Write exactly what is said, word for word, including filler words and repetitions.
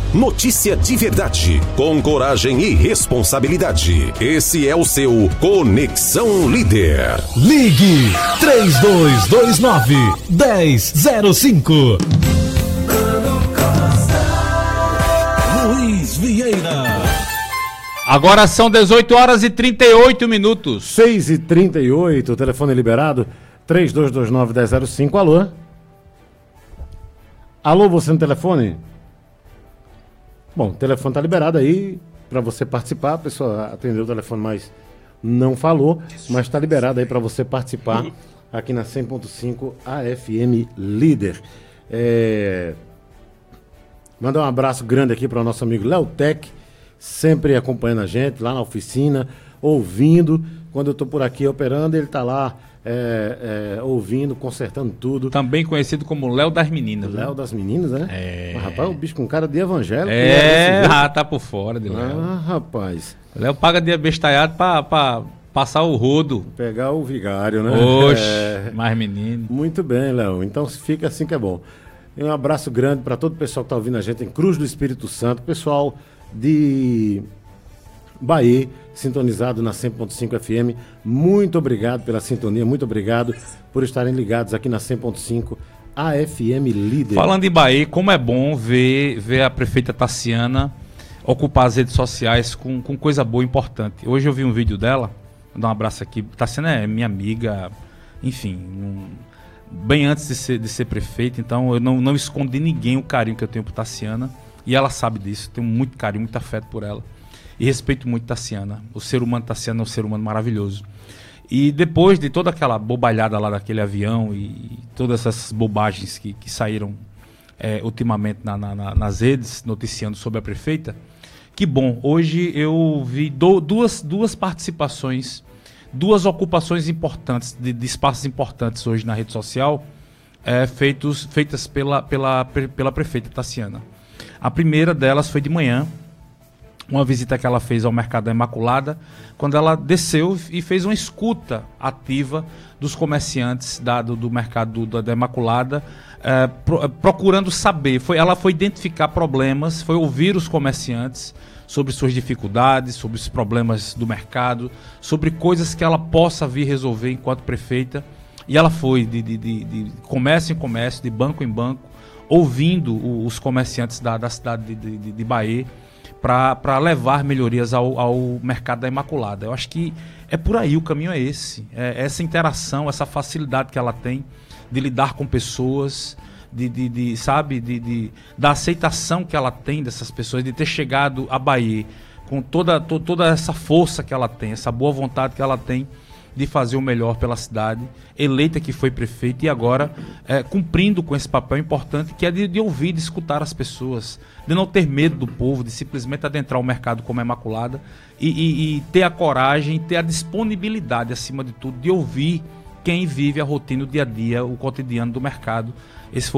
Notícia de verdade, com coragem e responsabilidade. Esse é o seu Conexão Líder. Ligue três dois dois nove, um zero zero cinco. Luiz Vieira. Agora são dezoito horas e trinta e oito minutos. seis e trinta e oito, o telefone liberado, três dois dois nove, um zero zero cinco. Alô? Alô, você no telefone? Bom, o telefone está liberado aí para você participar. A pessoa atendeu o telefone, mas não falou. Mas está liberado aí para você participar aqui na cem ponto cinco A F M Líder. É... Mandar um abraço grande aqui para o nosso amigo Léo Tech, sempre acompanhando a gente lá na oficina, ouvindo. Quando eu estou por aqui operando, ele está lá é, é, ouvindo, consertando tudo. Também conhecido como Léo das Meninas. Léo né? das Meninas, né? É. Mas, rapaz, o bicho com cara de evangélico. É, ah, tá por fora de Léo. Ah, rapaz. Léo paga de abestalhado pra, pra passar o rodo. Pegar o vigário, né? Oxe, É... mais menino. Muito bem, Léo. Então fica assim que é bom. E um abraço grande para todo o pessoal que está ouvindo a gente em Cruz do Espírito Santo, pessoal de Bahia, sintonizado na cem ponto cinco F M. Muito obrigado pela sintonia, muito obrigado por estarem ligados aqui na cem ponto cinco A F M Líder. Falando em Bahia, como é bom ver, ver a prefeita Taciana ocupar as redes sociais com, com coisa boa e importante. Hoje eu vi um vídeo dela, vou dar um abraço aqui. Taciana é minha amiga, enfim, um, bem antes de ser, de ser prefeita, então eu não, não escondo de ninguém o carinho que eu tenho por Taciana, e ela sabe disso, tenho muito carinho, muito afeto por ela, e respeito muito Taciana. O ser humano Taciana é um ser humano maravilhoso. E depois de toda aquela bobalhada lá daquele avião e todas essas bobagens que, que saíram é, ultimamente na, na, nas redes, noticiando sobre a prefeita, que bom, hoje eu vi do, duas, duas participações, duas ocupações importantes, de, de espaços importantes hoje na rede social, é, feitos, feitas pela, pela, pela prefeita Taciana. A primeira delas foi de manhã, uma visita que ela fez ao Mercado da Imaculada, quando ela desceu e fez uma escuta ativa dos comerciantes da, do, do Mercado do, da Imaculada, é, pro, procurando saber. Foi, ela foi identificar problemas, foi ouvir os comerciantes sobre suas dificuldades, sobre os problemas do mercado, sobre coisas que ela possa vir resolver enquanto prefeita. E ela foi de, de, de, de comércio em comércio, de banco em banco, ouvindo o, os comerciantes da, da cidade de, de, de Bahia, para levar melhorias ao, ao Mercado da Imaculada. Eu acho que é por aí, o caminho é esse. É essa interação, essa facilidade que ela tem de lidar com pessoas, de, de, de sabe, de, de, da aceitação que ela tem dessas pessoas, de ter chegado a Bahia com toda, to, toda essa força que ela tem, essa boa vontade que ela tem de fazer o melhor pela cidade, eleita que foi prefeita e agora é, cumprindo com esse papel importante que é de, de ouvir, de escutar as pessoas, de não ter medo do povo, de simplesmente adentrar o mercado como a Imaculada e, e, e ter a coragem, ter a disponibilidade, acima de tudo, de ouvir quem vive a rotina, o dia a dia, o cotidiano do mercado. Esse foi